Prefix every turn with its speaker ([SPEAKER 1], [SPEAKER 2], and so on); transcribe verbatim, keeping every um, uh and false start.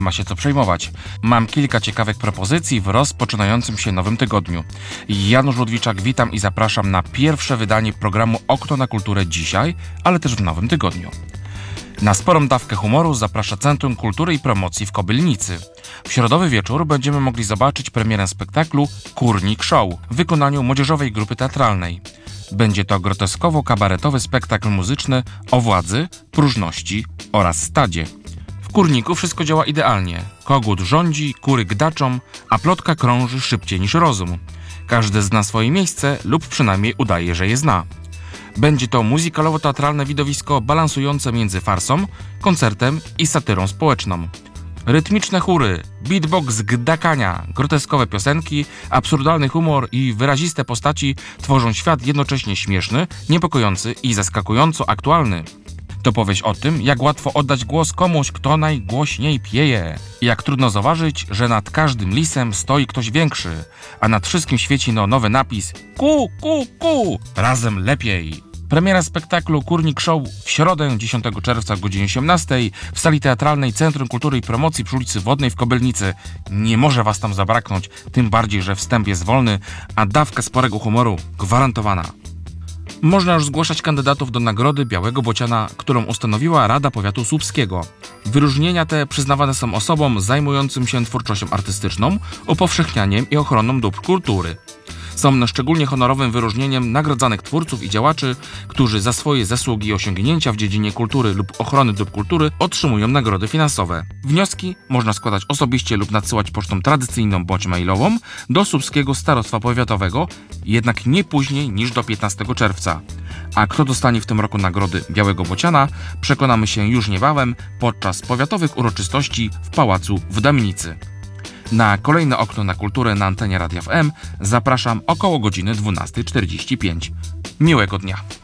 [SPEAKER 1] ma się co przejmować. Mam kilka ciekawych propozycji w rozpoczynającym się nowym tygodniu. Janusz Ludwiczak, witam i zapraszam na pierwsze wydanie programu Okno na Kulturę dzisiaj, ale też w nowym tygodniu. Na sporą dawkę humoru zaprasza Centrum Kultury i Promocji w Kobylnicy. W środowy wieczór będziemy mogli zobaczyć premierę spektaklu Kurnik Show w wykonaniu młodzieżowej grupy teatralnej. Będzie to groteskowo-kabaretowy spektakl muzyczny o władzy, próżności oraz stadzie. W kurniku wszystko działa idealnie. Kogut rządzi, kury gdaczą, a plotka krąży szybciej niż rozum. Każdy zna swoje miejsce lub przynajmniej udaje, że je zna. Będzie to muzykalowo-teatralne widowisko balansujące między farsą, koncertem i satyrą społeczną. Rytmiczne chóry, beatbox gdakania, groteskowe piosenki, absurdalny humor i wyraziste postaci tworzą świat jednocześnie śmieszny, niepokojący i zaskakująco aktualny. To powieść o tym, jak łatwo oddać głos komuś, kto najgłośniej pieje. Jak trudno zauważyć, że nad każdym lisem stoi ktoś większy, a nad wszystkim świeci no nowy napis ku, ku, ku, razem lepiej. Premiera spektaklu Kurnik Show w środę dziesiątego czerwca o godzinie osiemnastej w sali teatralnej Centrum Kultury i Promocji przy ulicy Wodnej w Kobylnicy. Nie może was tam zabraknąć, tym bardziej, że wstęp jest wolny, a dawka sporego humoru gwarantowana. Można już zgłaszać kandydatów do Nagrody Białego Bociana, którą ustanowiła Rada Powiatu Słupskiego. Wyróżnienia te przyznawane są osobom zajmującym się twórczością artystyczną, upowszechnianiem i ochroną dóbr kultury. Są one szczególnie honorowym wyróżnieniem nagradzanych twórców i działaczy, którzy za swoje zasługi i osiągnięcia w dziedzinie kultury lub ochrony dóbr kultury otrzymują nagrody finansowe. Wnioski można składać osobiście lub nadsyłać pocztą tradycyjną bądź mailową do Słupskiego Starostwa Powiatowego, jednak nie później niż do piętnastego czerwca. A kto dostanie w tym roku Nagrody Białego Bociana, przekonamy się już niebawem podczas powiatowych uroczystości w Pałacu w Damienicy. Na kolejne Okno na Kulturę na antenie Radia F M zapraszam około godziny dwunastej czterdzieści pięć. Miłego dnia!